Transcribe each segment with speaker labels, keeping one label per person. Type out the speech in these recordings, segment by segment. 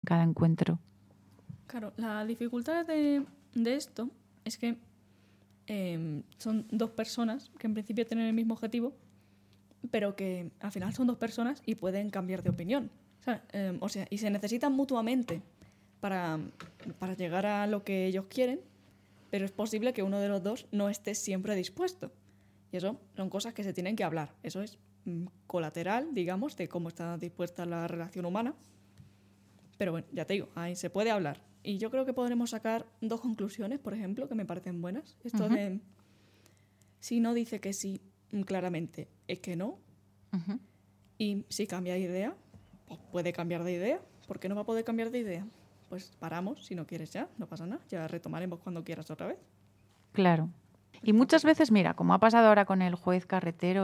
Speaker 1: cada encuentro.
Speaker 2: Claro, la dificultad de esto es que son dos personas que en principio tienen el mismo objetivo, pero que al final son dos personas y pueden cambiar de opinión. O sea, y se necesitan mutuamente para llegar a lo que ellos quieren, pero es posible que uno de los dos no esté siempre dispuesto. Y eso son cosas que se tienen que hablar. Eso es colateral, digamos, de cómo está dispuesta la relación humana. Pero bueno, ya te digo, ahí se puede hablar. Y yo creo que podremos sacar dos conclusiones, por ejemplo, que me parecen buenas. Esto de, si no dice que sí claramente, es que no. Y si cambia de idea, pues puede cambiar de idea. ¿Por qué no va a poder cambiar de idea? Pues paramos, si no quieres ya, no pasa nada. Ya retomaremos cuando quieras otra vez.
Speaker 1: Claro. Y muchas veces, mira, como ha pasado ahora con el juez carretero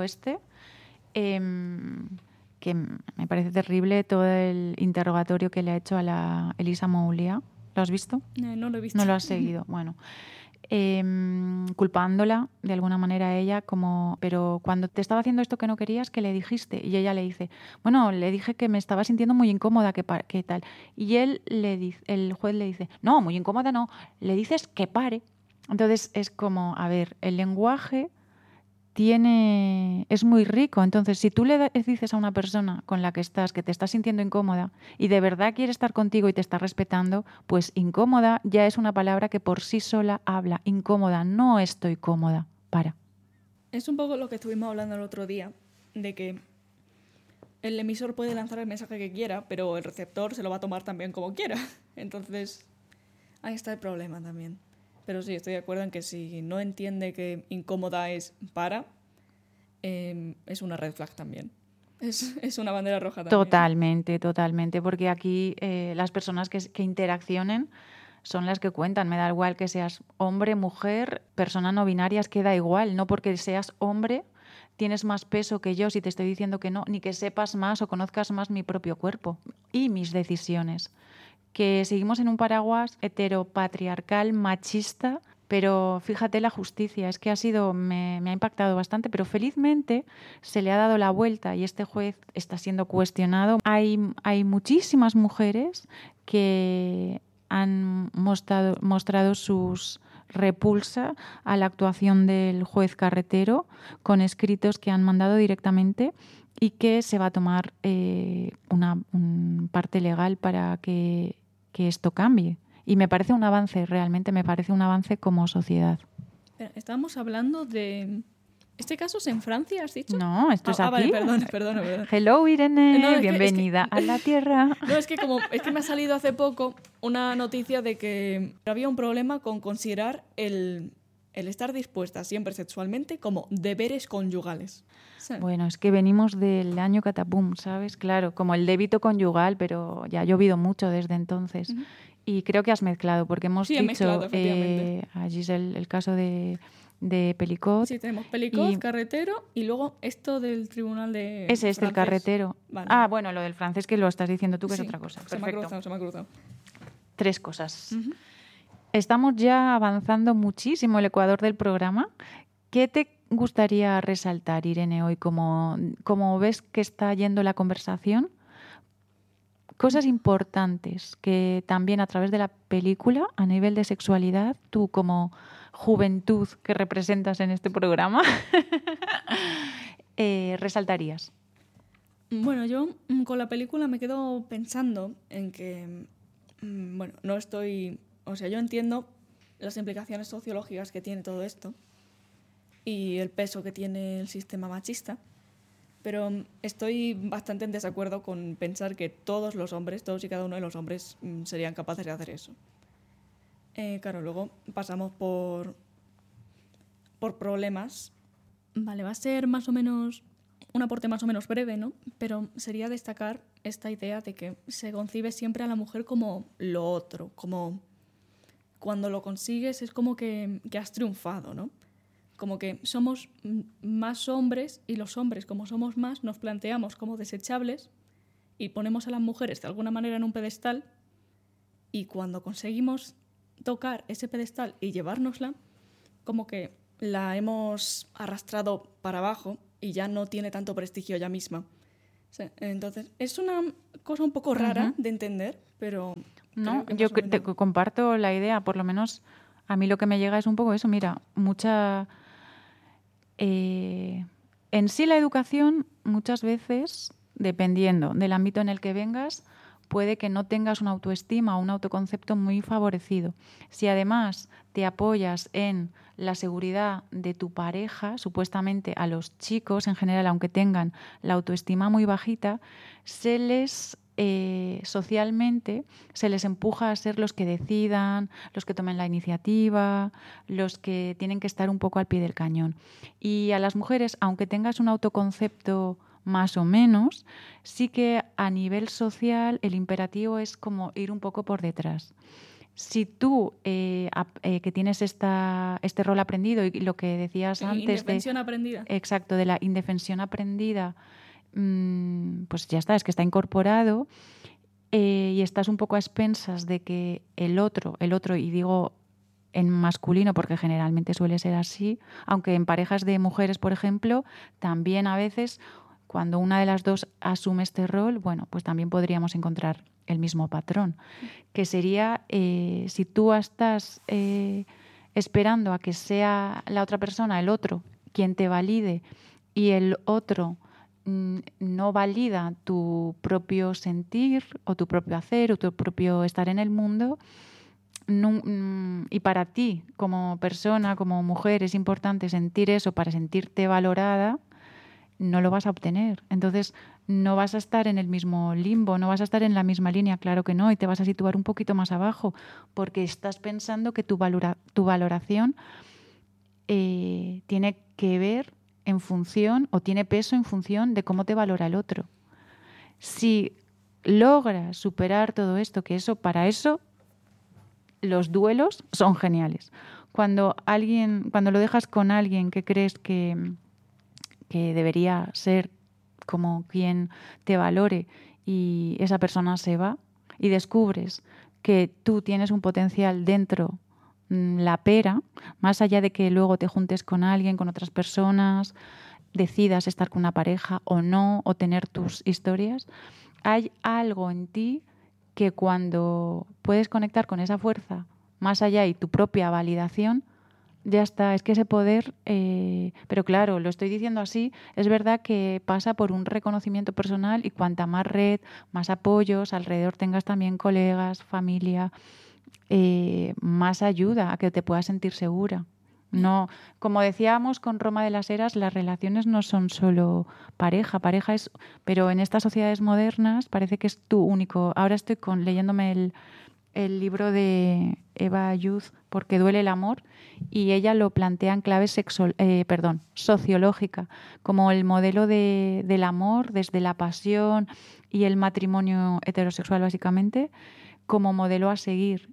Speaker 1: que me parece terrible todo el interrogatorio que le ha hecho a la Elisa Moulia. ¿Lo has visto?
Speaker 2: No lo he visto.
Speaker 1: No lo has seguido. Bueno, culpándola de alguna manera a ella, pero cuando te estaba haciendo esto que no querías, ¿qué le dijiste? Y ella le dice, bueno, le dije que me estaba sintiendo muy incómoda, que tal. Y el juez le dice, no, muy incómoda no, le dices que pare. Entonces es como, a ver, el lenguaje es muy rico. Entonces, si tú le dices a una persona con la que te estás sintiendo incómoda y de verdad quiere estar contigo y te está respetando, pues incómoda ya es una palabra que por sí sola habla. Incómoda, no estoy cómoda. Para.
Speaker 2: Es un poco lo que estuvimos hablando el otro día, de que el emisor puede lanzar el mensaje que quiera, pero el receptor se lo va a tomar también como quiera. Entonces, ahí está el problema también. Pero sí, estoy de acuerdo en que si no entiende que incómoda es es una red flag también. Es una bandera roja también.
Speaker 1: Totalmente, porque aquí las personas que interaccionen son las que cuentan. Me da igual que seas hombre, mujer, persona no binaria, es que da igual. No porque seas hombre tienes más peso que yo si te estoy diciendo que no, ni que sepas más o conozcas más mi propio cuerpo y mis decisiones. Que seguimos en un paraguas heteropatriarcal, machista, pero fíjate la justicia, es que me ha impactado bastante, pero felizmente se le ha dado la vuelta y este juez está siendo cuestionado. Hay muchísimas mujeres que han mostrado sus repulsa a la actuación del juez carretero con escritos que han mandado directamente y que se va a tomar una parte legal para que esto cambie. Y me parece un avance, realmente me parece un avance como sociedad.
Speaker 2: Estábamos hablando de... ¿Este caso es en Francia, has dicho?
Speaker 1: No, esto es aquí.
Speaker 2: Vale, perdona.
Speaker 1: Hello, Irene, bienvenida a la Tierra.
Speaker 2: No, es que me ha salido hace poco una noticia de que había un problema con considerar el estar dispuesta siempre sexualmente como deberes conyugales. ¿Sí?
Speaker 1: Bueno, es que venimos del año catapum, ¿sabes? Claro, como el débito conyugal, pero ya ha llovido mucho desde entonces. Y creo que has mezclado, porque hemos dicho allí es el caso de Pelicot.
Speaker 2: Sí, tenemos Pelicot, carretero, y luego esto del tribunal de
Speaker 1: Ese es el carretero. Vale. Ah, bueno, lo del francés que lo estás diciendo tú, que es otra cosa. Perfecto.
Speaker 2: Se me ha cruzado.
Speaker 1: 3 cosas. Estamos ya avanzando muchísimo el ecuador del programa. ¿Qué te gustaría resaltar, Irene, hoy? Como ves que está yendo la conversación, cosas importantes que también a través de la película, a nivel de sexualidad, tú como juventud que representas en este programa, resaltarías.
Speaker 2: Bueno, yo con la película me quedo pensando en que, bueno, no estoy... O sea, yo entiendo las implicaciones sociológicas que tiene todo esto y el peso que tiene el sistema machista, pero estoy bastante en desacuerdo con pensar que todos y cada uno de los hombres serían capaces de hacer eso. Claro, luego pasamos por problemas. Vale, va a ser más o menos un aporte más o menos breve, ¿no? Pero sería destacar esta idea de que se concibe siempre a la mujer como lo otro, como cuando lo consigues es como que has triunfado, ¿no? Como que somos más hombres y los hombres, como somos más, nos planteamos como desechables y ponemos a las mujeres de alguna manera en un pedestal y cuando conseguimos tocar ese pedestal y llevárnosla, como que la hemos arrastrado para abajo y ya no tiene tanto prestigio ella misma. Sí, entonces, es una cosa un poco rara de entender, pero...
Speaker 1: No,
Speaker 2: creo que
Speaker 1: yo
Speaker 2: más o menos...
Speaker 1: comparto la idea, por lo menos a mí lo que me llega es un poco eso, mira, en sí la educación muchas veces, dependiendo del ámbito en el que vengas, puede que no tengas una autoestima o un autoconcepto muy favorecido. Si además te apoyas en la seguridad de tu pareja, supuestamente a los chicos en general, aunque tengan la autoestima muy bajita, socialmente se les empuja a ser los que decidan, los que tomen la iniciativa, los que tienen que estar un poco al pie del cañón. Y a las mujeres, aunque tengas un autoconcepto más o menos, sí que a nivel social el imperativo es como ir un poco por detrás. Si tú, que tienes este rol aprendido y lo que decías antes
Speaker 2: indefensión aprendida.
Speaker 1: Exacto, de la indefensión aprendida, pues ya está, es que está incorporado y estás un poco a expensas de que el otro, y digo en masculino porque generalmente suele ser así, aunque en parejas de mujeres, por ejemplo, también a veces cuando una de las dos asume este rol, bueno, pues también podríamos encontrar el mismo patrón, que sería si tú estás esperando a que sea la otra persona, el otro, quien te valide y el otro no valida tu propio sentir o tu propio hacer o tu propio estar en el mundo, y para ti como persona, como mujer, es importante sentir eso para sentirte valorada, no lo vas a obtener. Entonces, no vas a estar en el mismo limbo, no vas a estar en la misma línea, claro que no, y te vas a situar un poquito más abajo, porque estás pensando que tu valoración tiene que ver en función o tiene peso en función de cómo te valora el otro. Si logras superar todo esto, que eso, para eso, los duelos son geniales. Cuando lo dejas con alguien que crees que debería ser como quien te valore y esa persona se va y descubres que tú tienes un potencial dentro, la pera, más allá de que luego te juntes con alguien, con otras personas, decidas estar con una pareja o no, o tener tus historias, hay algo en ti que cuando puedes conectar con esa fuerza más allá y tu propia validación, ya está, es que ese poder, pero claro, lo estoy diciendo así, es verdad que pasa por un reconocimiento personal y cuanta más red, más apoyos, alrededor tengas también colegas, familia, más ayuda a que te puedas sentir segura. No, como decíamos con Roma de las Heras, las relaciones no son solo pareja es, pero en estas sociedades modernas parece que es tu único. Ahora estoy leyéndome el libro de Eva Youth, Porque duele el amor, y ella lo plantea en clave sociológica, como el modelo del amor desde la pasión y el matrimonio heterosexual básicamente, como modelo a seguir.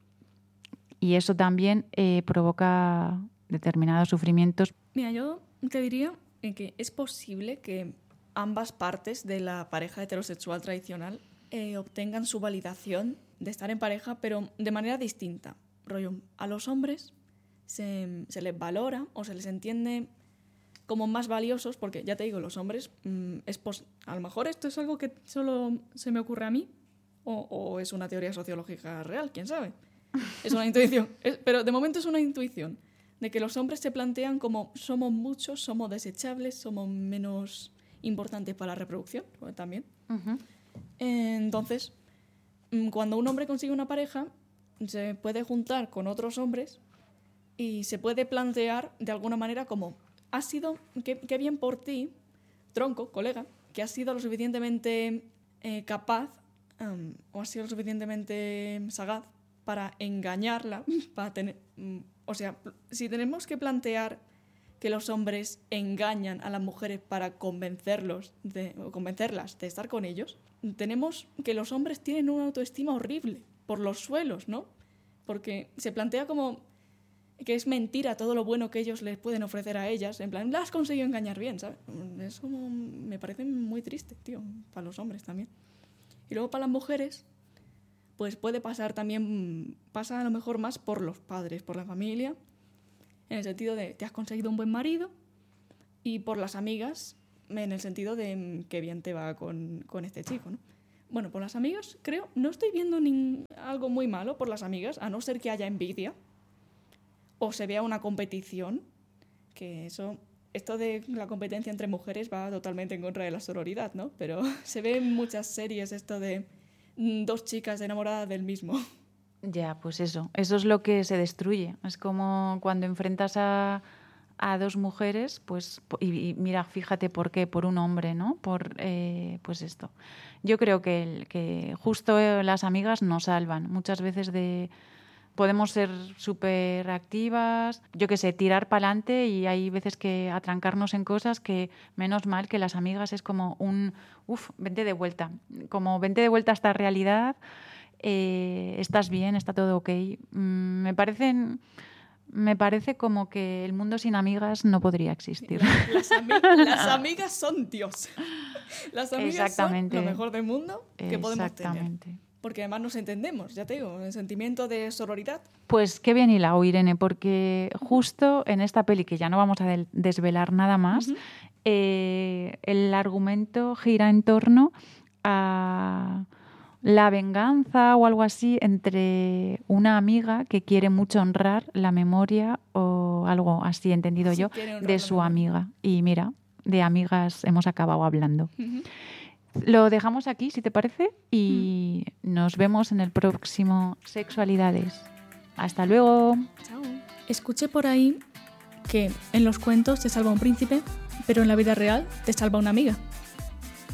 Speaker 1: Y eso también provoca determinados sufrimientos.
Speaker 2: Mira, yo te diría que es posible que ambas partes de la pareja heterosexual tradicional obtengan su validación de estar en pareja, pero de manera distinta. Rollo, a los hombres se les valora o se les entiende como más valiosos, porque ya te digo, los hombres, a lo mejor esto es algo que solo se me ocurre a mí, o es una teoría sociológica real, quién sabe. Es una intuición, pero de momento es una intuición, de que los hombres se plantean como somos muchos, somos desechables, somos menos importantes para la reproducción, también. Uh-huh. Entonces, cuando un hombre consigue una pareja, se puede juntar con otros hombres y se puede plantear de alguna manera como has sido, qué bien por ti, tronco, colega, que has sido lo suficientemente capaz o has sido lo suficientemente sagaz para engañarla, para tener... O sea, si tenemos que plantear que los hombres engañan a las mujeres para convencerlas de estar con ellos, tenemos que los hombres tienen una autoestima horrible por los suelos, ¿no? Porque se plantea como que es mentira todo lo bueno que ellos les pueden ofrecer a ellas. En plan, las has conseguido engañar bien, ¿sabes? Eso me parece muy triste, tío, para los hombres también. Y luego para las mujeres, pues puede pasar también, pasa a lo mejor más por los padres, por la familia, en el sentido de te has conseguido un buen marido, y por las amigas, en el sentido de qué bien te va con este chico, ¿no? Bueno, por las amigas, creo, no estoy viendo algo muy malo por las amigas, a no ser que haya envidia o se vea una competición, que esto de la competencia entre mujeres va totalmente en contra de la sororidad, ¿no? Pero se ve en muchas series esto de dos chicas enamoradas del mismo.
Speaker 1: Ya, pues eso es lo que se destruye. Es como cuando enfrentas a dos mujeres, pues, y mira, fíjate por qué, por un hombre, ¿no? Pues esto. Yo creo que justo las amigas nos salvan muchas veces podemos ser súper activas, yo qué sé, tirar para adelante y hay veces que atrancarnos en cosas que menos mal que las amigas es como vente de vuelta, como vente de vuelta a esta realidad, estás bien, está todo ok. Me parece como que el mundo sin amigas no podría existir.
Speaker 2: Las amigas son Dios. Las amigas son lo mejor del mundo que podemos tener. Porque además nos entendemos, ya te digo, el sentimiento de sororidad.
Speaker 1: Pues qué bien hilado, Irene, porque justo en esta peli, que ya no vamos a desvelar nada más, el argumento gira en torno a la venganza o algo así entre una amiga que quiere mucho honrar la memoria o algo así, entendido yo, de su amiga. Y mira, de amigas hemos acabado hablando. Lo dejamos aquí, si te parece, y nos vemos en el próximo Sexualidades. Hasta luego.
Speaker 2: Chao. Escuché por ahí que en los cuentos te salva un príncipe, pero en la vida real te salva una amiga.